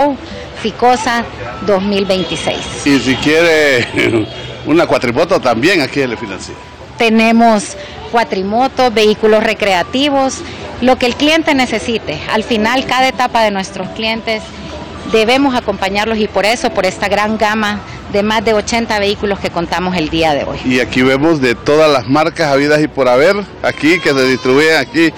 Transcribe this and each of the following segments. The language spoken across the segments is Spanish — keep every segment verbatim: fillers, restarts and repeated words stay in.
Show Ficosa dos mil veintiséis. Y si quiere una cuatrimoto también aquí le financia. Tenemos cuatrimotos, vehículos recreativos, lo que el cliente necesite. Al final, cada etapa de nuestros clientes debemos acompañarlos y por eso, por esta gran gama de más de ochenta vehículos que contamos el día de hoy. Y aquí vemos de todas las marcas habidas y por haber, aquí que se distribuyen aquí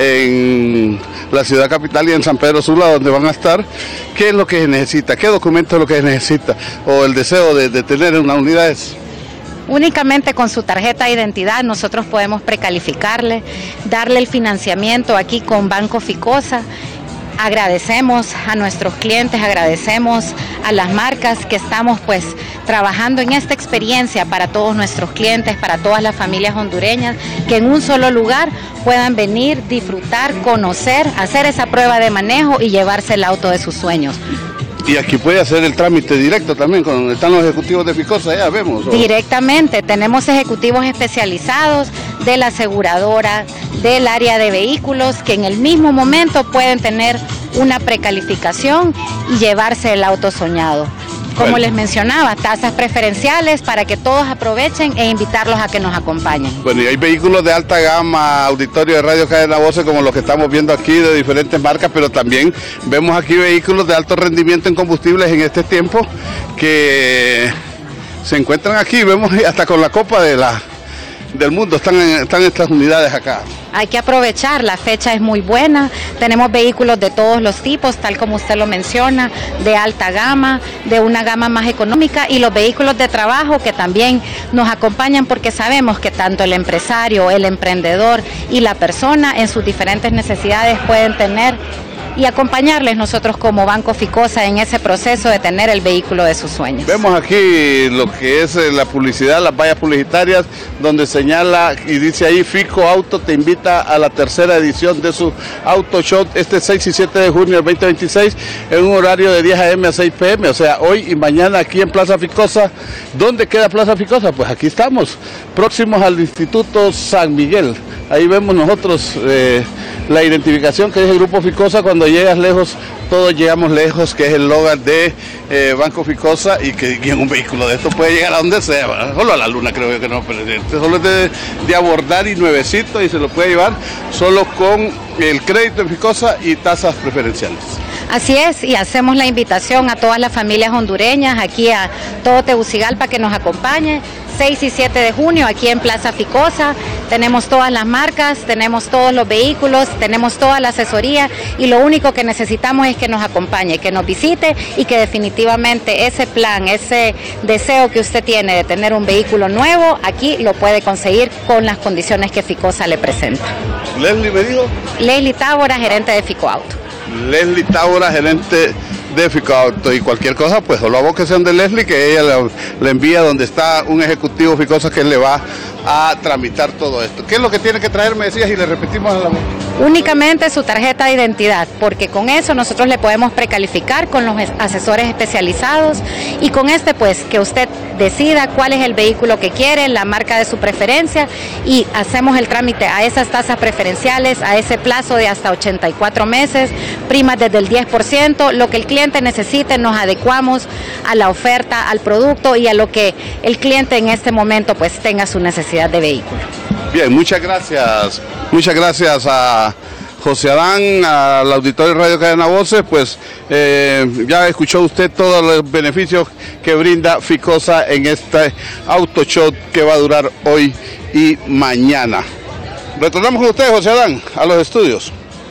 en la ciudad capital y en San Pedro Sula, donde van a estar. ¿Qué es lo que se necesita? ¿Qué documento es lo que se necesita? O el deseo de, de tener una unidad es... Únicamente con su tarjeta de identidad nosotros podemos precalificarle, darle el financiamiento aquí con Banco Ficosa. Agradecemos a nuestros clientes, agradecemos a las marcas que estamos pues trabajando en esta experiencia para todos nuestros clientes, para todas las familias hondureñas, que en un solo lugar puedan venir, disfrutar, conocer, hacer esa prueba de manejo y llevarse el auto de sus sueños. Y aquí puede hacer el trámite directo también, con donde están los ejecutivos de Ficosa, ya vemos. ¿O? Directamente, tenemos ejecutivos especializados de la aseguradora, del área de vehículos, que en el mismo momento pueden tener una precalificación y llevarse el auto soñado. Como bueno, les mencionaba, tasas preferenciales para que todos aprovechen e invitarlos a que nos acompañen. Bueno, y hay vehículos de alta gama, auditorio de Radio Cadena Voces, como los que estamos viendo aquí, de diferentes marcas, pero también vemos aquí vehículos de alto rendimiento en combustibles en este tiempo, que se encuentran aquí, vemos hasta con la Copa de la, del Mundo, están, en, están estas unidades acá. Hay que aprovechar, la fecha es muy buena, tenemos vehículos de todos los tipos, tal como usted lo menciona, de alta gama, de una gama más económica y los vehículos de trabajo que también nos acompañan porque sabemos que tanto el empresario, el emprendedor y la persona en sus diferentes necesidades pueden tener y acompañarles nosotros como Banco Ficosa en ese proceso de tener el vehículo de sus sueños. Vemos aquí lo que es la publicidad, las vallas publicitarias, donde señala y dice ahí: Fico Auto te invita a la tercera edición de su Auto Show este seis y siete de junio del veinte veintiséis en un horario de diez a eme a seis pe eme, o sea, hoy y mañana aquí en Plaza Ficosa. ¿Dónde queda Plaza Ficosa? Pues aquí estamos, próximos al Instituto San Miguel. Ahí vemos nosotros eh, la identificación que es el Grupo Ficosa. Cuando llegas lejos, todos llegamos lejos, que es el logo de eh, Banco Ficosa, y que y en un vehículo de esto puede llegar a donde sea, ¿verdad? Solo a la luna creo yo que no, pero este solo es de, de abordar y nuevecito, y se lo puede llevar solo con el crédito en Ficosa y tasas preferenciales. Así es, y hacemos la invitación a todas las familias hondureñas, aquí a todo Tegucigalpa, que nos acompañe, seis y siete de junio, aquí en Plaza Ficosa. Tenemos todas las marcas, tenemos todos los vehículos, tenemos toda la asesoría, y lo único que necesitamos es que nos acompañe, que nos visite, y que definitivamente ese plan, ese deseo que usted tiene de tener un vehículo nuevo, aquí lo puede conseguir con las condiciones que Ficosa le presenta. Leslie me dijo. Leslie Tábora, gerente de Fico Auto. Leslie Tábora, gerente de Fico Auto, y cualquier cosa, pues solo a vos que sean de Leslie, que ella le, le envía donde está un ejecutivo Ficosa que le va a tramitar todo esto. ¿Qué es lo que tiene que traer, me decías, y le repetimos a la voz? Únicamente su tarjeta de identidad, porque con eso nosotros le podemos precalificar con los asesores especializados, y con este pues que usted decida cuál es el vehículo que quiere, la marca de su preferencia, y hacemos el trámite a esas tasas preferenciales, a ese plazo de hasta ochenta y cuatro meses, primas desde el diez por ciento, lo que el cliente necesite nos adecuamos a la oferta, al producto y a lo que el cliente en este momento pues tenga su necesidad de vehículo. Bien, muchas gracias, muchas gracias a José Adán, al auditorio de Radio Cadena Voces. Pues eh, ya escuchó usted todos los beneficios que brinda Ficosa en este Auto Show que va a durar hoy y mañana. Retornamos con usted, José Adán, a los estudios.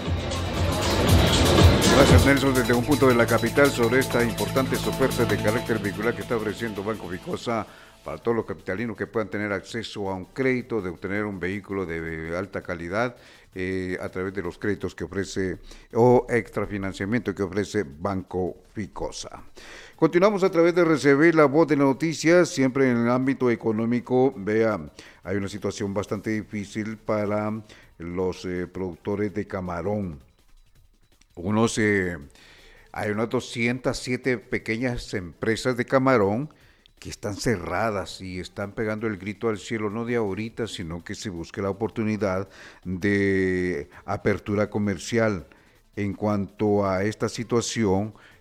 Gracias, Nelson, desde un punto de la capital sobre esta importante oferta de carácter vehicular que está ofreciendo Banco Ficosa para todos los capitalinos que puedan tener acceso a un crédito, de obtener un vehículo de alta calidad eh, a través de los créditos que ofrece o extrafinanciamiento que ofrece Banco Ficosa. Continuamos a través de recibir la voz de las noticias, siempre en el ámbito económico. Vea, hay una situación bastante difícil para los eh, productores de camarón. Unos, eh, hay unas doscientas siete pequeñas empresas de camarón que están cerradas y están pegando el grito al cielo, no de ahorita, sino que se busque la oportunidad de apertura comercial. En cuanto a esta situación,